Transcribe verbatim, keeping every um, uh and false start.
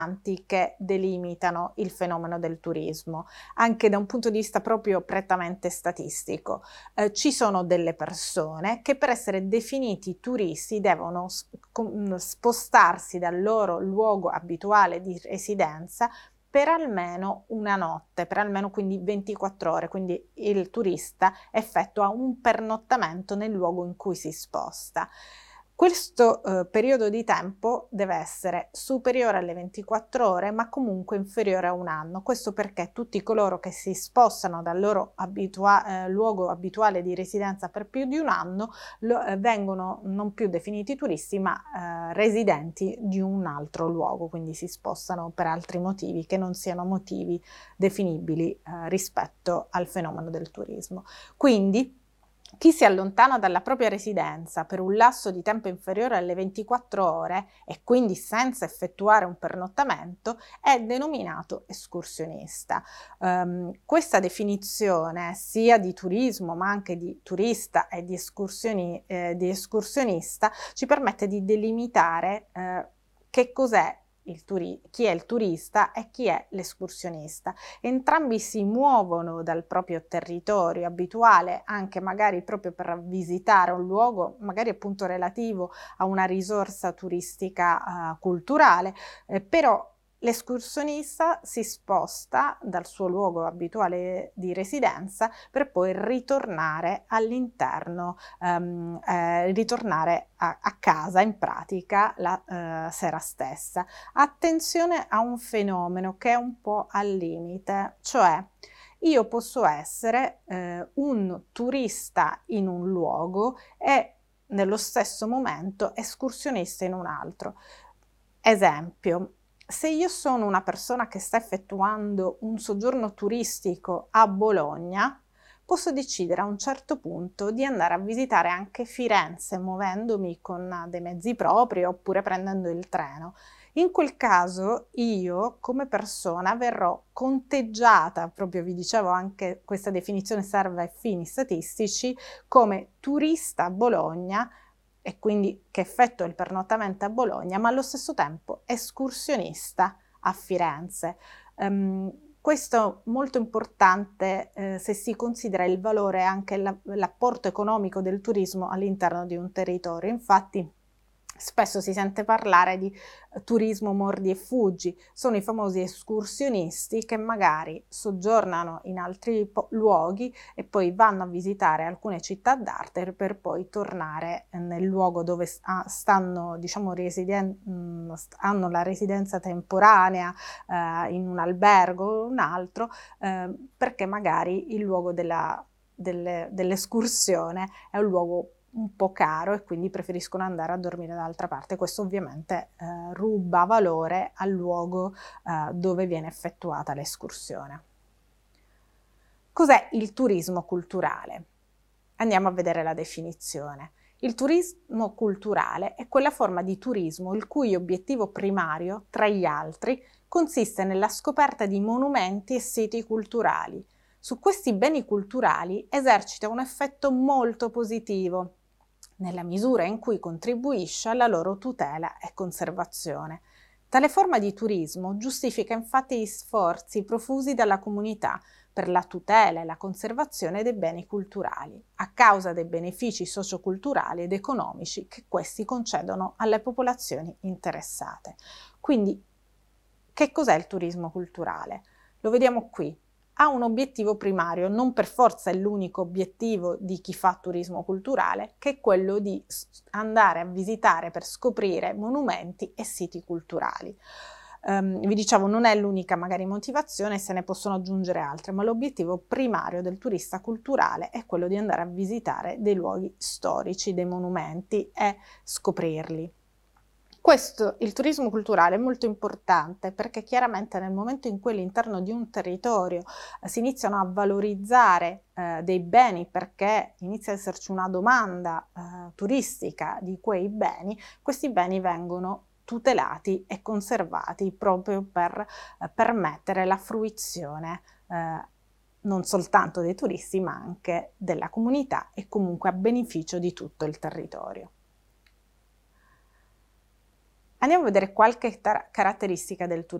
che delimitano il fenomeno del turismo, anche da un punto di vista proprio prettamente statistico. Eh, ci sono delle persone che per essere definiti turisti devono spostarsi dal loro luogo abituale di residenza per almeno una notte, per almeno quindi ventiquattro ore, quindi il turista effettua un pernottamento nel luogo in cui si sposta. Questo eh, periodo di tempo deve essere superiore alle ventiquattro ore, ma comunque inferiore a un anno. Questo perché tutti coloro che si spostano dal loro abitua- eh, luogo abituale di residenza per più di un anno lo, eh, vengono non più definiti turisti, ma eh, residenti di un altro luogo, quindi si spostano per altri motivi che non siano motivi definibili eh, rispetto al fenomeno del turismo. Quindi chi si allontana dalla propria residenza per un lasso di tempo inferiore alle ventiquattro ore e quindi senza effettuare un pernottamento è denominato escursionista. Um, questa definizione sia di turismo ma anche di turista e di, escursioni, eh, di escursionista ci permette di delimitare eh, che cos'è il turi- chi è il turista e chi è l'escursionista. Entrambi si muovono dal proprio territorio abituale, anche magari proprio per visitare un luogo, magari appunto relativo a una risorsa turistica uh, culturale, eh, però l'escursionista si sposta dal suo luogo abituale di residenza per poi ritornare all'interno, um, eh, ritornare a, a casa in pratica la uh, sera stessa. Attenzione a un fenomeno che è un po' al limite, cioè io posso essere eh, un turista in un luogo e nello stesso momento escursionista in un altro. Esempio, se io sono una persona che sta effettuando un soggiorno turistico a Bologna, posso decidere a un certo punto di andare a visitare anche Firenze muovendomi con dei mezzi propri oppure prendendo il treno. In quel caso io come persona verrò conteggiata, proprio vi dicevo anche questa definizione serve ai fini statistici, come turista a Bologna e quindi che effettua il pernottamento a Bologna, ma allo stesso tempo escursionista a Firenze. Um, questo è molto importante eh, se si considera il valore e anche la, l'apporto economico del turismo all'interno di un territorio. Infatti, spesso si sente parlare di eh, turismo mordi e fuggi, sono i famosi escursionisti che magari soggiornano in altri po- luoghi e poi vanno a visitare alcune città d'arte per poi tornare nel luogo dove stanno, diciamo, residen- mh, hanno la residenza temporanea eh, in un albergo o un altro, eh, perché magari il luogo della, delle, dell'escursione è un luogo un po' caro e quindi preferiscono andare a dormire dall'altra parte. Questo ovviamente eh, ruba valore al luogo eh, dove viene effettuata l'escursione. Cos'è il turismo culturale? Andiamo a vedere la definizione. Il turismo culturale è quella forma di turismo il cui obiettivo primario, tra gli altri, consiste nella scoperta di monumenti e siti culturali. Su questi beni culturali esercita un effetto molto positivo, nella misura in cui contribuisce alla loro tutela e conservazione. Tale forma di turismo giustifica infatti gli sforzi profusi dalla comunità per la tutela e la conservazione dei beni culturali, a causa dei benefici socioculturali ed economici che questi concedono alle popolazioni interessate. Quindi, che cos'è il turismo culturale? Lo vediamo qui. Ha un obiettivo primario, non per forza è l'unico obiettivo di chi fa turismo culturale, che è quello di andare a visitare per scoprire monumenti e siti culturali. Um, vi dicevo, non è l'unica magari motivazione, se ne possono aggiungere altre, ma l'obiettivo primario del turista culturale è quello di andare a visitare dei luoghi storici, dei monumenti e scoprirli. Questo, il turismo culturale, è molto importante perché chiaramente nel momento in cui all'interno di un territorio eh, si iniziano a valorizzare eh, dei beni perché inizia ad esserci una domanda eh, turistica di quei beni, questi beni vengono tutelati e conservati proprio per eh, permettere la fruizione eh, non soltanto dei turisti ma anche della comunità e comunque a beneficio di tutto il territorio. Andiamo a vedere qualche tar- caratteristica del turismo.